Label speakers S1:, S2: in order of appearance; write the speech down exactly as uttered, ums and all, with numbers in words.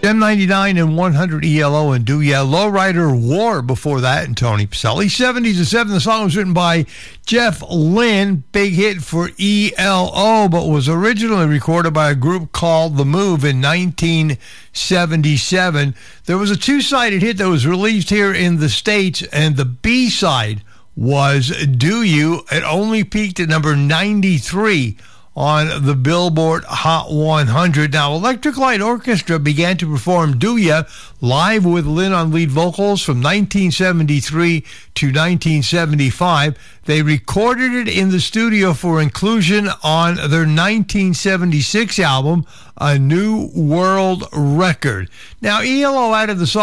S1: M ninety-nine and one hundred E L O and Do Ya. Lowrider War before that, and Tony Pacelli. seventies and seven, the song was written by Jeff Lynne, big hit for E L O, but was originally recorded by a group called The Move in nineteen seventy-seven. There was a two-sided hit that was released here in the States, and the B-side was Do You. It only peaked at number ninety-three on the Billboard Hot one hundred. Now, Electric Light Orchestra began to perform Do Ya live with Lynne on lead vocals from nineteen seventy-three to nineteen seventy-five. They recorded it in the studio for inclusion on their nineteen seventy-six album, A New World Record. Now, E L O added the song